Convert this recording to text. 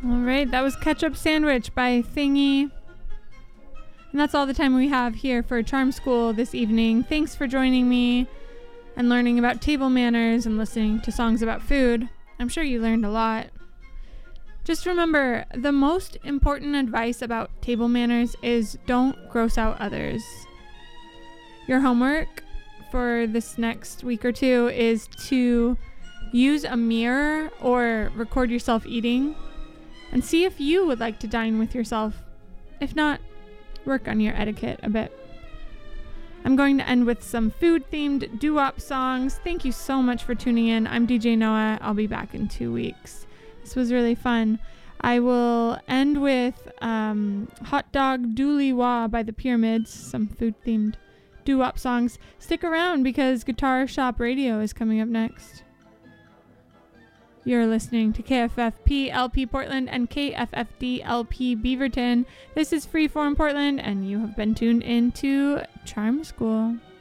All right, that was Ketchup Sandwich by Thingy. And that's all the time we have here for Charm School this evening. Thanks for joining me and learning about table manners and listening to songs about food. I'm sure you learned a lot. Just remember, the most important advice about table manners is don't gross out others. Your homework for this next week or two is to use a mirror or record yourself eating and see if you would like to dine with yourself. If not, work on your etiquette a bit. I'm going to end with some food-themed doo-wop songs. Thank you so much for tuning in. I'm DJ Noah. I'll be back in 2 weeks. This was really fun. I will end with Hot Dog Dooley Wah by the Pyramids, some food-themed doo-wop songs. Stick around because Guitar Shop Radio is coming up next. You're listening to KFFP LP Portland and KFFD LP Beaverton. This is Freeform Portland, and you have been tuned into Charm School.